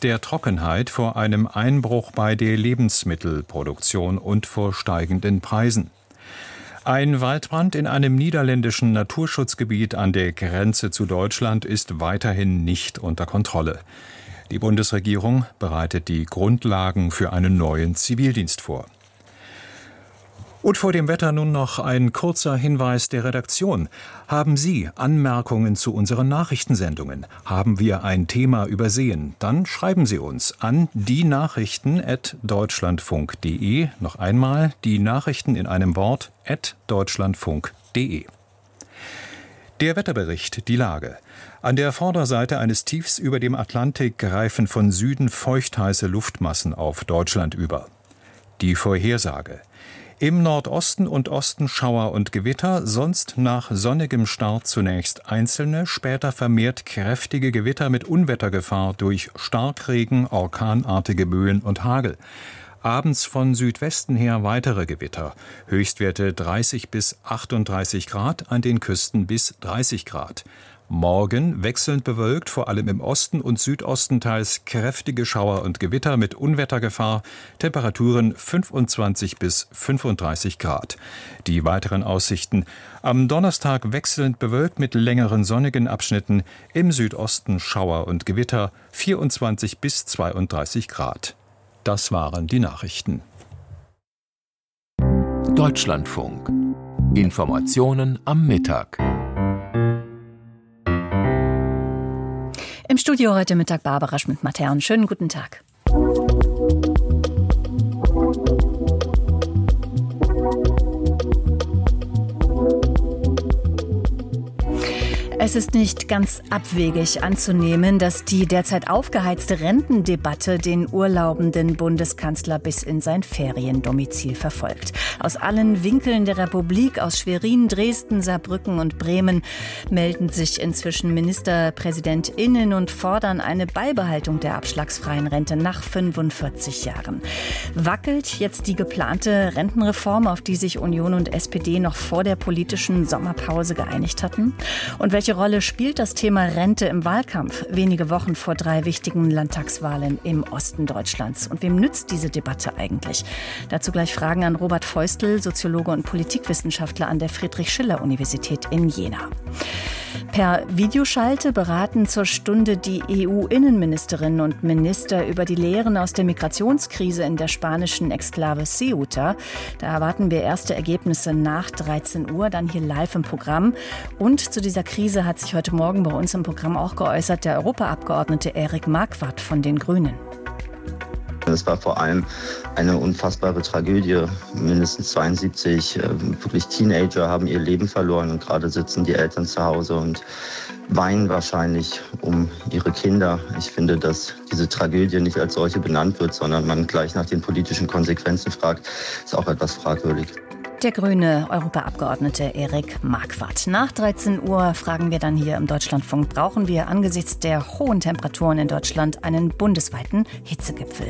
der Trockenheit vor einem Einbruch bei der Lebensmittelproduktion und vor steigenden Preisen. Ein Waldbrand in einem niederländischen Naturschutzgebiet an der Grenze zu Deutschland ist weiterhin nicht unter Kontrolle. Die Bundesregierung bereitet die Grundlagen für einen neuen Zivildienst vor. Und vor dem Wetter nun noch ein kurzer Hinweis der Redaktion. Haben Sie Anmerkungen zu unseren Nachrichtensendungen? Haben wir ein Thema übersehen? Dann schreiben Sie uns an dienachrichten@deutschlandfunk.de. Noch einmal die Nachrichten in einem Wort @deutschlandfunk.de. Der Wetterbericht, die Lage. An der Vorderseite eines Tiefs über dem Atlantik greifen von Süden feuchtheiße Luftmassen auf Deutschland über. Die Vorhersage. Im Nordosten und Osten Schauer und Gewitter, sonst nach sonnigem Start zunächst einzelne, später vermehrt kräftige Gewitter mit Unwettergefahr durch Starkregen, orkanartige Böen und Hagel. Abends von Südwesten her weitere Gewitter. Höchstwerte 30 bis 38 Grad, an den Küsten bis 30 Grad. Morgen wechselnd bewölkt, vor allem im Osten und Südosten teils kräftige Schauer und Gewitter mit Unwettergefahr, Temperaturen 25 bis 35 Grad. Die weiteren Aussichten: am Donnerstag wechselnd bewölkt mit längeren sonnigen Abschnitten, im Südosten Schauer und Gewitter, 24 bis 32 Grad. Das waren die Nachrichten. Deutschlandfunk. Informationen am Mittag. Im Studio heute Mittag Barbara Schmidt-Matern. Schönen guten Tag. Es ist nicht ganz abwegig anzunehmen, dass die derzeit aufgeheizte Rentendebatte den urlaubenden Bundeskanzler bis in sein Feriendomizil verfolgt. Aus allen Winkeln der Republik, aus Schwerin, Dresden, Saarbrücken und Bremen melden sich inzwischen MinisterpräsidentInnen und fordern eine Beibehaltung der abschlagsfreien Rente nach 45 Jahren. Wackelt jetzt die geplante Rentenreform, auf die sich Union und SPD noch vor der politischen Sommerpause geeinigt hatten? Und welche Rolle spielt das Thema Rente im Wahlkampf, wenige Wochen vor 3 wichtigen Landtagswahlen im Osten Deutschlands? Und wem nützt diese Debatte eigentlich? Dazu gleich Fragen an Robert Feustel, Soziologe und Politikwissenschaftler an der Friedrich-Schiller-Universität in Jena. Per Videoschalte beraten zur Stunde die EU-Innenministerinnen und Minister über die Lehren aus der Migrationskrise in der spanischen Exklave Ceuta. Da erwarten wir erste Ergebnisse nach 13 Uhr, dann hier live im Programm. Und zu dieser Krise hat sich heute Morgen bei uns im Programm auch geäußert der Europaabgeordnete Erik Marquardt von den Grünen. Es war vor allem eine unfassbare Tragödie. Mindestens 72 wirklich Teenager haben ihr Leben verloren und gerade sitzen die Eltern zu Hause und weinen wahrscheinlich um ihre Kinder. Ich finde, dass diese Tragödie nicht als solche benannt wird, sondern man gleich nach den politischen Konsequenzen fragt, ist auch etwas fragwürdig. Der grüne Europaabgeordnete Erik Marquardt. Nach 13 Uhr fragen wir dann hier im Deutschlandfunk, brauchen wir angesichts der hohen Temperaturen in Deutschland einen bundesweiten Hitzegipfel?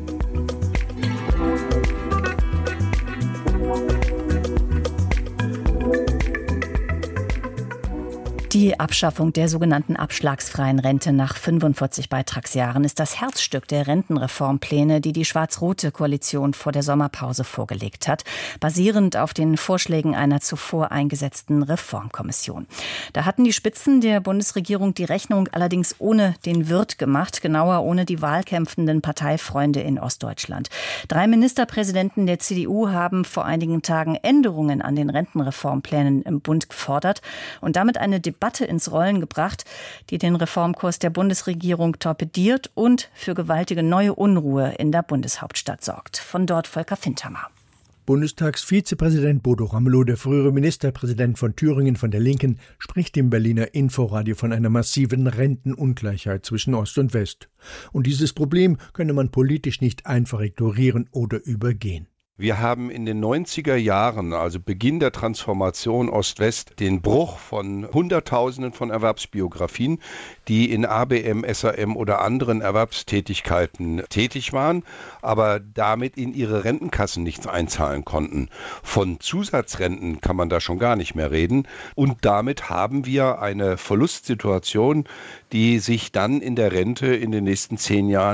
Die Abschaffung der sogenannten abschlagsfreien Rente nach 45 Beitragsjahren ist das Herzstück der Rentenreformpläne, die die schwarz-rote Koalition vor der Sommerpause vorgelegt hat, basierend auf den Vorschlägen einer zuvor eingesetzten Reformkommission. Da hatten die Spitzen der Bundesregierung die Rechnung allerdings ohne den Wirt gemacht, genauer ohne die wahlkämpfenden Parteifreunde in Ostdeutschland. 3 Ministerpräsidenten der CDU haben vor einigen Tagen Änderungen an den Rentenreformplänen im Bund gefordert und damit eine Debatte ins Rollen gebracht, die den Reformkurs der Bundesregierung torpediert und für gewaltige neue Unruhe in der Bundeshauptstadt sorgt. Von dort Volker Fintermer. Bundestagsvizepräsident Bodo Ramelow, der frühere Ministerpräsident von Thüringen von der Linken, spricht im Berliner Inforadio von einer massiven Rentenungleichheit zwischen Ost und West. Und dieses Problem könne man politisch nicht einfach ignorieren oder übergehen. Wir haben in den 90er Jahren, also Beginn der Transformation Ost-West, den Bruch von Hunderttausenden von Erwerbsbiografien, die in ABM, SAM oder anderen Erwerbstätigkeiten tätig waren, aber damit in ihre Rentenkassen nichts einzahlen konnten. Von Zusatzrenten kann man da schon gar nicht mehr reden. Und damit haben wir eine Verlustsituation, die sich dann in der Rente in den nächsten 10 Jahren